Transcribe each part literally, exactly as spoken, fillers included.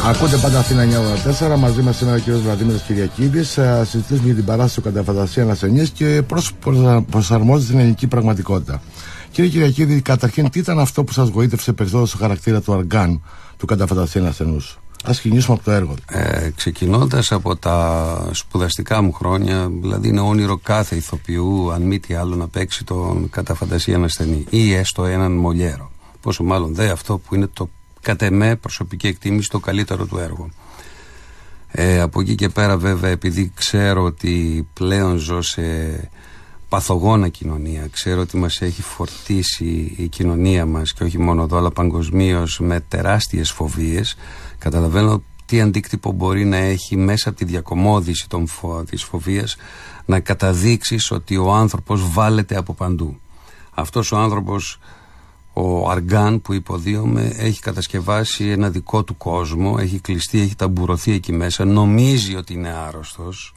Ακούτε πάντα Αθήνα εννιά ογδόντα τέσσερα. Μαζί μας σήμερα ο κ. Βλαντίμηρος Κυριακίδης. Συζητήσουμε για την παράσταση του Καταφαντασία Ανασενής και πώς προσαρμόζεται στην ελληνική πραγματικότητα. Κύριε Κυριακίδη, καταρχήν, τι ήταν αυτό που σας γοήτευσε περισσότερο στο χαρακτήρα του Αργάν του Καταφαντασία Ανασενούς? Ας ξεκινήσουμε από το έργο. Ε, ξεκινώντας από τα σπουδαστικά μου χρόνια, δηλαδή είναι όνειρο κάθε ηθοποιού, αν μη τι άλλο, να παίξει τον Καταφαντασία Ανασενή ή έστω έναν Μολιέρο. Πόσο μάλλον δε αυτό που είναι το, κατ' εμέ, προσωπική εκτίμηση, το καλύτερο του έργο. Ε, από εκεί και πέρα, βέβαια, επειδή ξέρω ότι πλέον ζω σε παθογόνα κοινωνία, ξέρω ότι μας έχει φορτίσει η κοινωνία μας και όχι μόνο εδώ αλλά παγκοσμίως με τεράστιες φοβίες, καταλαβαίνω τι αντίκτυπο μπορεί να έχει μέσα από τη διακομώδηση των φο... της φοβίας να καταδείξεις ότι ο άνθρωπος βάλεται από παντού. Αυτός ο άνθρωπος, ο Αργάν που υποδίωμε, έχει κατασκευάσει ένα δικό του κόσμο, έχει κλειστεί, έχει ταμπουρωθεί εκεί μέσα, νομίζει ότι είναι άρρωστος.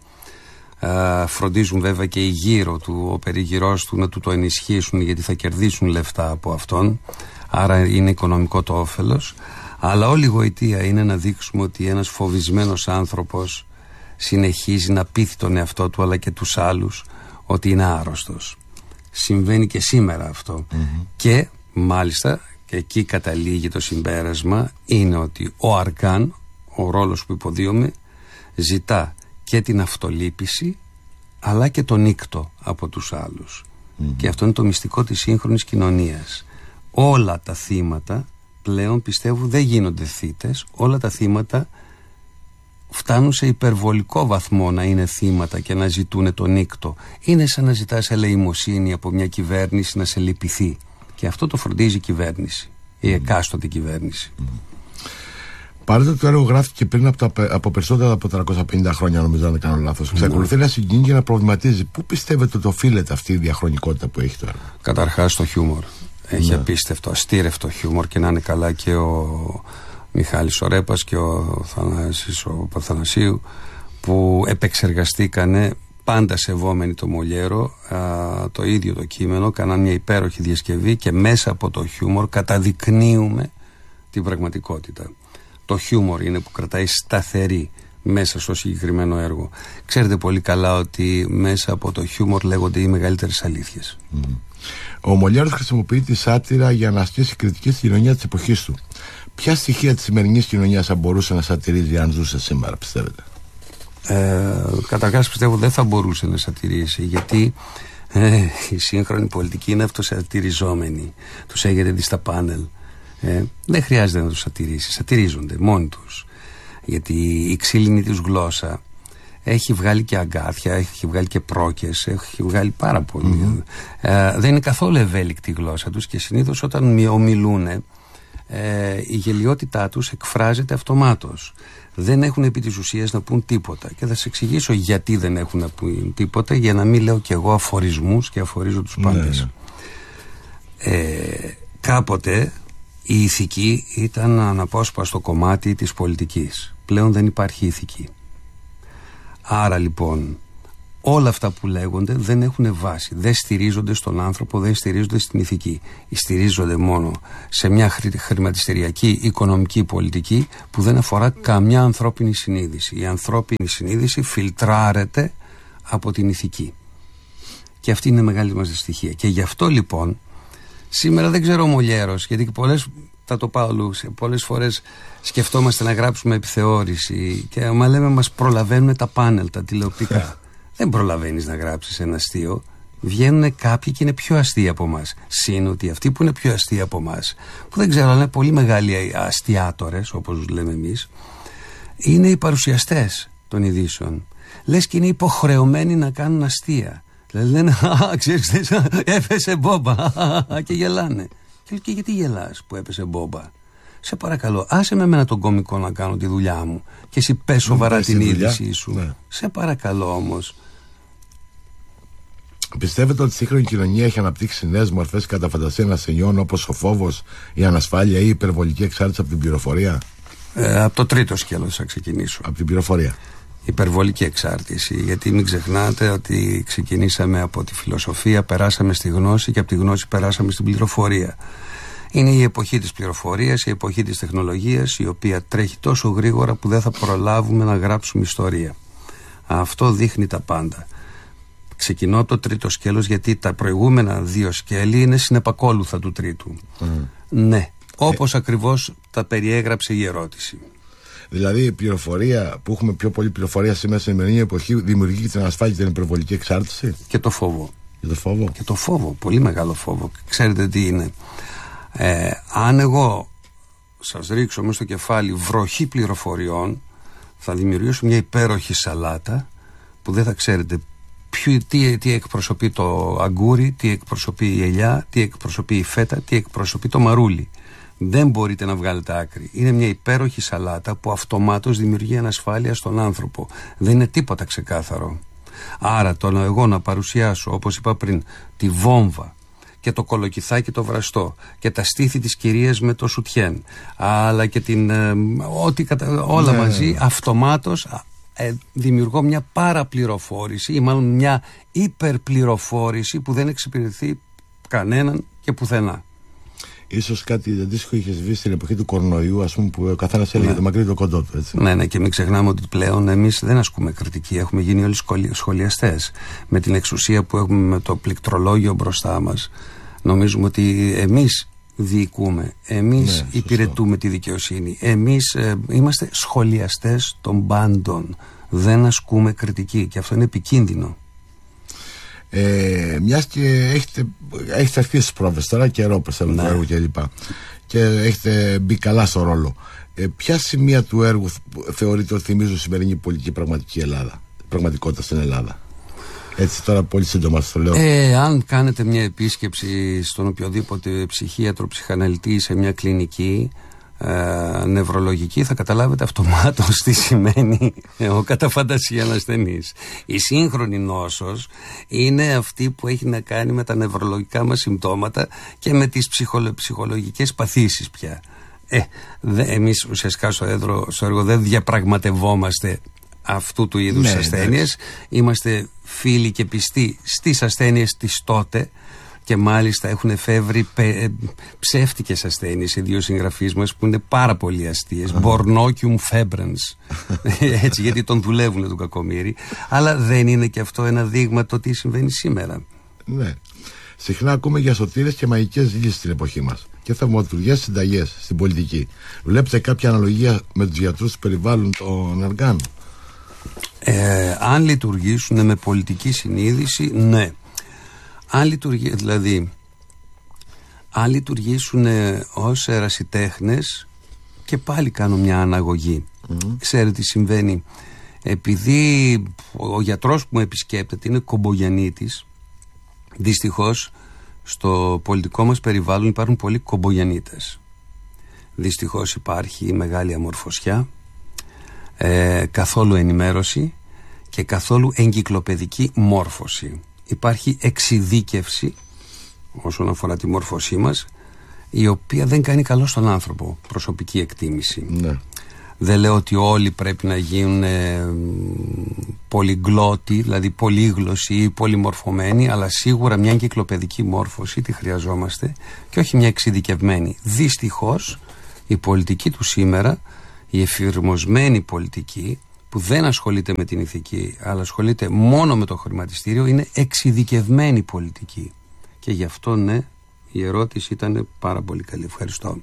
Uh, φροντίζουν βέβαια και οι γύρω του, ο περιγυρός του, να του το ενισχύσουν, γιατί θα κερδίσουν λεφτά από αυτόν, άρα είναι οικονομικό το όφελος. Αλλά όλη η γοητεία είναι να δείξουμε ότι ένας φοβισμένος άνθρωπος συνεχίζει να πείθει τον εαυτό του αλλά και τους άλλους ότι είναι άρρωστος. Συμβαίνει και σήμερα αυτό. Mm-hmm. Και μάλιστα, και εκεί καταλήγει το συμπέρασμα, είναι ότι ο Αργάν, ο ρόλος που υποδίωμε, ζητά και την αυτολύπηση αλλά και τον νύκτο από τους άλλους. Mm-hmm. Και αυτό είναι το μυστικό της σύγχρονης κοινωνίας. Όλα τα θύματα πλέον, πιστεύω, δεν γίνονται θύτες. Όλα τα θύματα φτάνουν σε υπερβολικό βαθμό να είναι θύματα και να ζητούν τον νύκτο. Είναι σαν να ζητάς ελεημοσύνη από μια κυβέρνηση να σε λυπηθεί. Και αυτό το φροντίζει η κυβέρνηση, η εκάστοτε κυβέρνηση. Mm-hmm. Παρότι το έργο γράφτηκε πριν από, τα, από περισσότερα από τριακόσια πενήντα χρόνια, νομίζω, αν δεν κάνω λάθος, εξακολουθεί να συγκινεί και να προβληματίζει. Πού πιστεύετε ότι οφείλεται αυτή η διαχρονικότητα που έχει το έργο? Καταρχάς το χιούμορ. Έχει ναι. απίστευτο, αστήρευτο χιούμορ, και να είναι καλά και ο Μιχάλης ο Ρέπας και ο Θανάσης ο Παθανασίου, που επεξεργαστήκανε, πάντα σεβόμενοι το Μολιέρο, α, το ίδιο το κείμενο, κάναν μια υπέροχη διασκευή και μέσα από το χιούμορ καταδεικνύουμε την πραγματικότητα. Το χιούμορ είναι που κρατάει σταθερή μέσα στο συγκεκριμένο έργο. Ξέρετε πολύ καλά ότι μέσα από το χιούμορ λέγονται οι μεγαλύτερες αλήθειες. Mm. Ο Μολιέρος χρησιμοποιεί τη σάτυρα για να ασκήσει κριτική στην κοινωνία της εποχής του. Ποια στοιχεία της σημερινής κοινωνίας θα μπορούσε να σατυρίζει αν ζούσε σήμερα, πιστεύετε? Ε, καταρχάς πιστεύω δεν θα μπορούσε να σατυρίσει, γιατί ε, η σύγχρονη πολιτική είναι αυτοσατυριζόμενη. Τους έχετε δει στα πάνελ. Ε, δεν χρειάζεται να τους σατυρίσει, σατυρίζονται μόνοι τους, γιατί η ξύλινη τους γλώσσα έχει βγάλει και αγκάθια, έχει βγάλει και πρόκες, έχει βγάλει πάρα πολύ. Mm-hmm. ε, δεν είναι καθόλου ευέλικτη η γλώσσα τους και συνήθως όταν ομιλούν, ε, η γελιότητά τους εκφράζεται αυτομάτως. Δεν έχουν επί της ουσίας να πούν τίποτα, και θα σας εξηγήσω γιατί δεν έχουν να πούν τίποτα, για να μην λέω κι εγώ αφορισμούς και αφορίζω τους πάντες. Mm-hmm. ε, κάποτε η ηθική ήταν αναπόσπαστο κομμάτι της πολιτικής. Πλέον δεν υπάρχει ηθική. Άρα λοιπόν όλα αυτά που λέγονται δεν έχουν βάση, δεν στηρίζονται στον άνθρωπο, δεν στηρίζονται στην ηθική. Στηρίζονται μόνο σε μια χρηματιστηριακή οικονομική πολιτική που δεν αφορά καμιά ανθρώπινη συνείδηση. Η ανθρώπινη συνείδηση φιλτράρεται από την ηθική. Και αυτή είναι η μεγάλη μας δυστυχία. Και γι' αυτό λοιπόν σήμερα δεν ξέρω ο Μολιέρος, γιατί πολλές, θα το πάω αλλού, πολλές φορές σκεφτόμαστε να γράψουμε επιθεώρηση και άμα λέμε μας προλαβαίνουν τα πάνελ, τα τηλεοπτικά. Δεν προλαβαίνεις να γράψεις ένα αστείο. Βγαίνουν κάποιοι και είναι πιο αστείοι από εμάς. Συν ότι αυτοί που είναι πιο αστείοι από εμάς, που δεν ξέρω, αλλά είναι πολύ μεγάλοι αστιάτορες, όπως τους λέμε εμείς, είναι οι παρουσιαστές των ειδήσεων. Λες και είναι υποχρεωμένοι να κάνουν αστεία. Δηλαδή λένε, α, ξέρεις, έπεσε μπόμπα, και γελάνε. Και γιατί γελάς που έπεσε μπόμπα? Σε παρακαλώ, άσε με εμένα τον κωμικό να κάνω τη δουλειά μου και εσύ πες σοβαρά την είδησή σου. Ναι. Σε παρακαλώ όμως. Πιστεύετε ότι η σύγχρονη κοινωνία έχει αναπτύξει νέες μορφές καταφαντασία ασθενειών, όπως ο φόβος, η ανασφάλεια ή η υπερβολική εξάρτηση από την πληροφορία? Ε, από το τρίτο σκέλος θα ξεκινήσω. Από την πληροφορία. Υπερβολική εξάρτηση, γιατί μην ξεχνάτε ότι ξεκινήσαμε από τη φιλοσοφία, περάσαμε στη γνώση και από τη γνώση περάσαμε στην πληροφορία. Είναι η εποχή της πληροφορίας, η εποχή της τεχνολογίας, η οποία τρέχει τόσο γρήγορα που δεν θα προλάβουμε να γράψουμε ιστορία. Αυτό δείχνει τα πάντα. Ξεκινώ από το τρίτο σκέλος, γιατί τα προηγούμενα δύο σκέλη είναι συνεπακόλουθα του τρίτου. Mm. Ναι, όπως ε... ακριβώς τα περιέγραψε η ερώτηση. Δηλαδή η πληροφορία, που έχουμε πιο πολλή πληροφορία σήμερα στην σημερινή εποχή, δημιουργεί και την ασφάλεια και την υπερβολική εξάρτηση. Και το φόβο. Και το φόβο. Και το φόβο, πολύ μεγάλο φόβο. Ξέρετε τι είναι. Ε, αν εγώ σας ρίξω μέσα στο κεφάλι βροχή πληροφοριών, θα δημιουργήσω μια υπέροχη σαλάτα που δεν θα ξέρετε ποιο, τι, τι εκπροσωπεί το αγκούρι, τι εκπροσωπεί η ελιά, τι εκπροσωπεί η φέτα, τι εκπροσωπεί το μαρούλι. Δεν μπορείτε να βγάλετε άκρη. Είναι μια υπέροχη σαλάτα που αυτομάτως δημιουργεί ανασφάλεια στον άνθρωπο. Δεν είναι τίποτα ξεκάθαρο. Άρα το να εγώ να παρουσιάσω, όπως είπα πριν, τη βόμβα και το κολοκυθάκι το βραστό και τα στήθη της κυρίας με το σουτιέν, αλλά και την, ε, ό,τι κατα... όλα ναι. μαζί, αυτομάτως ε, δημιουργώ μια παραπληροφόρηση ή μάλλον μια υπερπληροφόρηση που δεν εξυπηρετεί κανέναν και πουθενά. Ίσως κάτι αντίστοιχο είχε βγει στην εποχή του κορονοϊού, ας πούμε, που ο καθένας έλεγε ναι. το μακρύ το κοντό του. Έτσι. Ναι, ναι, και μην ξεχνάμε ότι πλέον εμείς δεν ασκούμε κριτική. Έχουμε γίνει όλοι σχολιαστές. Με την εξουσία που έχουμε, με το πληκτρολόγιο μπροστά μας, νομίζουμε ότι εμείς διοικούμε, εμείς ναι, υπηρετούμε τη δικαιοσύνη. Εμείς ε, είμαστε σχολιαστές των πάντων. Δεν ασκούμε κριτική και αυτό είναι επικίνδυνο. Ε, μιας και έχετε, έχετε αρχίσει τις πρόβες τώρα, καιρό πιστεύω ναι. το έργο και λοιπά, και έχετε μπει καλά στο ρόλο, ε, ποια σημεία του έργου θεωρείτε ότι θυμίζουν σημερινή πολιτική πραγματική Ελλάδα, πραγματικότητα στην Ελλάδα? Έτσι τώρα πολύ σύντομα σας το λέω. ε, Αν κάνετε μια επίσκεψη στον οποιοδήποτε ψυχίατρο, ψυχαναλυτή σε μια κλινική ε, νευρολογική, θα καταλάβετε αυτομάτως τι σημαίνει ο κατά φαντασία ασθενής. Η σύγχρονη νόσος είναι αυτή που έχει να κάνει με τα νευρολογικά μας συμπτώματα και με τις ψυχολο, ψυχολογικές παθήσεις πια. Ε, δε, εμείς ουσιαστικά στο, έδρο, στο έργο δεν διαπραγματευόμαστε αυτού του είδους ναι, ασθένειες. Είμαστε φίλοι και πιστοί στις ασθένειες της τότε, και μάλιστα έχουν εφεύρει πε, ψεύτικες ασθένειες οι δύο συγγραφείς μας που είναι πάρα πολύ αστείες. Bornocium febrens. Έτσι, γιατί τον δουλεύουν τον κακομοίρη. Αλλά δεν είναι και αυτό ένα δείγμα το τι συμβαίνει σήμερα? Ναι. Συχνά ακούμε για σωτήρες και μαγικές λύσεις στην εποχή μας και θαυματουργές συνταγές στην πολιτική. Βλέπετε κάποια αναλογία με τους γιατρούς που περιβάλλουν των αργάνων? Ε, αν λειτουργήσουν με πολιτική συνείδηση, ναι. Αν λειτουργεί, δηλαδή, αν λειτουργήσουν ως ερασιτέχνες, και πάλι κάνω μια αναγωγή. Mm-hmm. Ξέρετε τι συμβαίνει? Επειδή ο γιατρός που με επισκέπτεται είναι κομπογιαννίτης, δυστυχώς στο πολιτικό μας περιβάλλον υπάρχουν πολλοί κομπογιαννίτες. Δυστυχώς υπάρχει μεγάλη αμορφωσιά, ε, καθόλου ενημέρωση και καθόλου εγκυκλοπαιδική μόρφωση. Υπάρχει εξειδίκευση όσον αφορά τη μόρφωσή μας, η οποία δεν κάνει καλό στον άνθρωπο, προσωπική εκτίμηση. Ναι. Δεν λέω ότι όλοι πρέπει να γίνουν ε, πολυγλώτοι, δηλαδή πολύγλωσσοι ή πολυμορφωμένοι, αλλά σίγουρα μια εγκυκλοπαιδική μόρφωση τη χρειαζόμαστε και όχι μια εξειδικευμένη. Δυστυχώς η πολιτική του σήμερα, η εφηρμοσμένη πολιτική, που δεν ασχολείται με την ηθική αλλά ασχολείται μόνο με το χρηματιστήριο, είναι εξειδικευμένη πολιτική. Και γι' αυτό ναι, η ερώτηση ήταν πάρα πολύ καλή. Ευχαριστώ.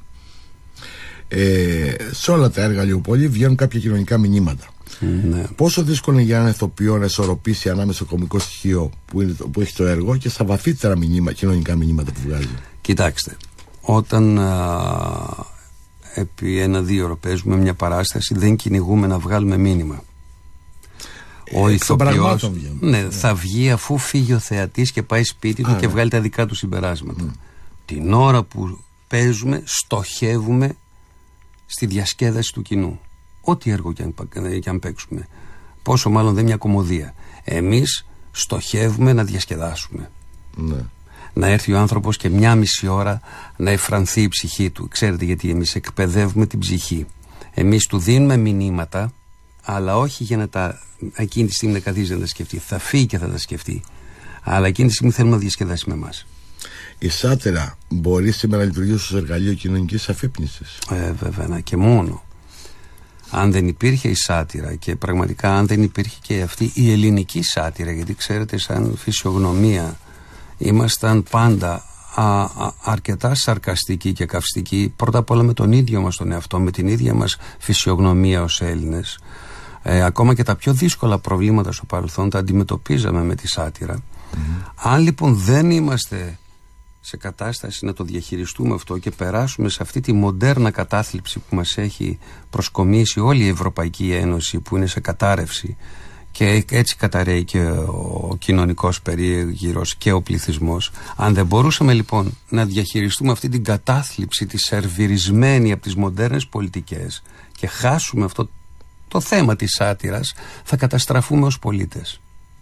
Ε, σε όλα τα έργα λίγο πολύ βγαίνουν κάποια κοινωνικά μηνύματα. Ναι. Πόσο δύσκολο είναι για έναν ηθοποιό να ισορροπήσει ανάμεσα στο κωμικό στοιχείο που, είναι, που έχει το έργο και στα βαθύτερα μηνύμα, κοινωνικά μηνύματα που βγάζει? Κοιτάξτε, όταν α, επί ένα-δύο ώρο παίζουμε μια παράσταση, δεν κυνηγούμε να βγάλουμε μήνυμα. Ο ε, ηθοποιός ναι, ναι. θα βγει αφού φύγει ο θεατής και πάει σπίτι του Α, και ναι. βγάλει τα δικά του συμπεράσματα. Mm. Την ώρα που παίζουμε στοχεύουμε στη διασκέδαση του κοινού. Ό,τι έργο και αν, και αν παίξουμε. Πόσο μάλλον δεν μια κωμωδία. Εμείς στοχεύουμε να διασκεδάσουμε. Ναι. Να έρθει ο άνθρωπος και μια μισή ώρα να εφρανθεί η ψυχή του. Ξέρετε γιατί? Εμείς εκπαιδεύουμε την ψυχή. Εμείς του δίνουμε μηνύματα, αλλά όχι για να τα εκείνη τη στιγμή να καθίσει να τα σκεφτεί. Θα φύγει και θα τα σκεφτεί. Αλλά εκείνη τη στιγμή θέλουμε να διασκεδάσει με εμάς. η σάτυρα μπορεί σήμερα να λειτουργήσει ως εργαλείο κοινωνικής αφύπνισης? Ε, βέβαια, και μόνο. Αν δεν υπήρχε η σάτυρα, και πραγματικά αν δεν υπήρχε και αυτή η ελληνική σάτυρα, γιατί ξέρετε, σαν φυσιογνωμία ήμασταν πάντα α, α, αρκετά σαρκαστικοί και καυστικοί, πρώτα απ' όλα με τον ίδιο μας τον εαυτό, με την ίδια μας φυσιογνωμία ως Έλληνες. Ε, ακόμα και τα πιο δύσκολα προβλήματα στο παρελθόν τα αντιμετωπίζαμε με τη σάτυρα. Mm-hmm. Αν λοιπόν δεν είμαστε σε κατάσταση να το διαχειριστούμε αυτό και περάσουμε σε αυτή τη μοντέρνα κατάθλιψη που μας έχει προσκομίσει όλη η Ευρωπαϊκή Ένωση, που είναι σε κατάρρευση, και έτσι καταραίει και ο κοινωνικός περίγυρος και ο πληθυσμός, αν δεν μπορούσαμε λοιπόν να διαχειριστούμε αυτή την κατάθλιψη, τη σερβιρισμένη από τις μοντέρνες πολιτικές, και χάσουμε αυτό το θέμα της σάτυρας, θα καταστραφούμε ως πολίτες.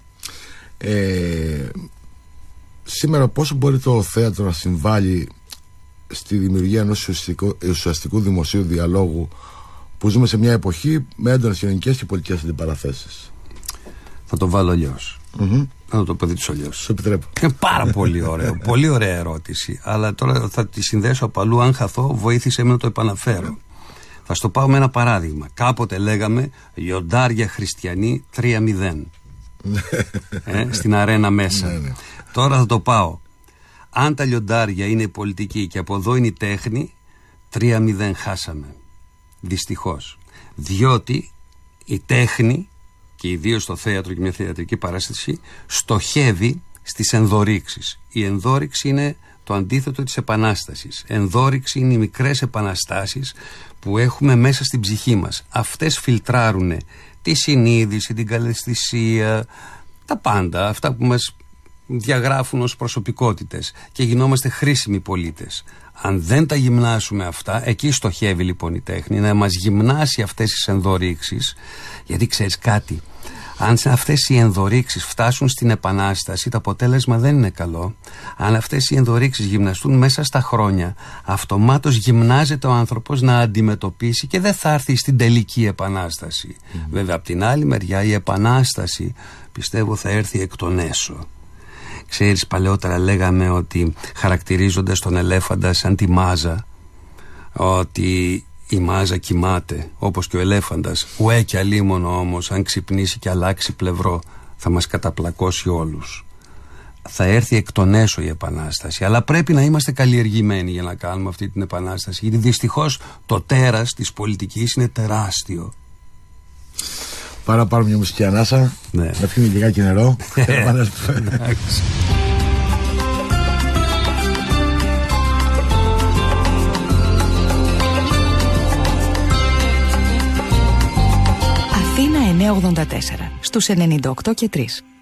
Ε, σήμερα πόσο μπορεί το θέατρο να συμβάλλει στη δημιουργία ενός ουσιαστικού, ουσιαστικού δημοσίου διαλόγου, που ζούμε σε μια εποχή με έντονες κοινωνικές και πολιτικές αντιπαραθέσεις? Θα το βάλω αλλιώς. Mm-hmm. Να το πω αλλιώς. Σου επιτρέπω. Είναι πάρα πολύ ωραίο. Πολύ ωραία ερώτηση. Αλλά τώρα θα τη συνδέσω από αλλού. Αν χαθώ, βοήθησε με να το επαναφέρω. Θα στο πάω με ένα παράδειγμα. Κάποτε λέγαμε λιοντάρια χριστιανοί τρία μηδέν ε, στην αρένα μέσα. Ναι, ναι. Τώρα θα το πάω. Αν τα λιοντάρια είναι η πολιτική και από εδώ είναι η τέχνη, τρία μηδέν χάσαμε. Δυστυχώς. Διότι η τέχνη, και ιδίως στο θέατρο και μια θεατρική παράσταση, στοχεύει στις ενδορύξεις. Η ενδόρυξη είναι το αντίθετο της επανάστασης. Ενδόρυξη είναι οι μικρές επαναστάσεις που έχουμε μέσα στην ψυχή μας. Αυτές φιλτράρουν τη συνείδηση, την καλλαισθησία, τα πάντα, αυτά που μας διαγράφουν ως προσωπικότητες, και γινόμαστε χρήσιμοι πολίτες. Αν δεν τα γυμνάσουμε αυτά, εκεί στοχεύει λοιπόν η τέχνη, να μας γυμνάσει αυτές τις ενδορύξεις, γιατί ξέρεις κάτι, αν αυτές οι ενδορύξεις φτάσουν στην επανάσταση, το αποτέλεσμα δεν είναι καλό. Αν αυτές οι ενδορύξεις γυμναστούν μέσα στα χρόνια, αυτομάτως γυμνάζεται ο άνθρωπος να αντιμετωπίσει και δεν θα έρθει στην τελική επανάσταση. Mm. Βέβαια, από την άλλη μεριά, η επανάσταση πιστεύω θα έρθει εκ των έσω. Ξέρεις, παλαιότερα λέγαμε ότι χαρακτηρίζοντας τον ελέφαντα σαν τη μάζα, ότι η μάζα κοιμάται όπως και ο ελέφαντας, ουέ κι αλίμονο όμως, αν ξυπνήσει και αλλάξει πλευρό θα μας καταπλακώσει όλους. Θα έρθει εκ των έσω η επανάσταση, αλλά πρέπει να είμαστε καλλιεργημένοι για να κάνουμε αυτή την επανάσταση, γιατί δυστυχώς το τέρας της πολιτικής είναι τεράστιο. Πάρα πάρουμε μια μουσική ανάσα, ναι. Να πιούμε λιγάκι νερό. Αθήνα εννιακόσια ογδόντα τέσσερα στους ενενήντα οκτώ και τρία.